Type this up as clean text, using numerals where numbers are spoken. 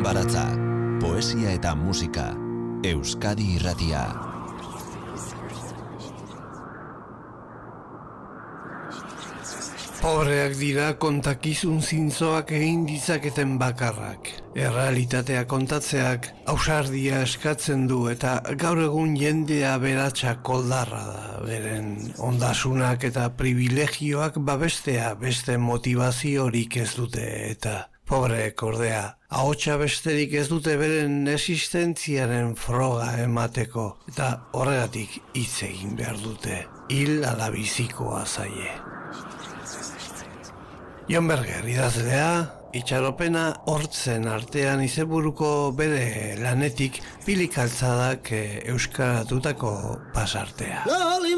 Baratza, poesia eta musika, Euskadi Irratia. Pobreak dira kontakizun zintzoak egin ditzaketen bakarrak. Errealitatea kontatzeak ausardia eskatzen du eta gaur egun jendea beratsa koldarra da. Beren ondasunak eta privilegioak babestea beste motivaziorik ez dute eta pobreek ordea ahotsa besterik ez dute beren existentziaren froga emateko eta horregatik hitz egin behar dute. Hil ala bizikoa zaie. Jon Berger idazlea, itxaropena hortzen artean izenburuko bere lanetik Pili Kaltzadak euskaratutako pasartea.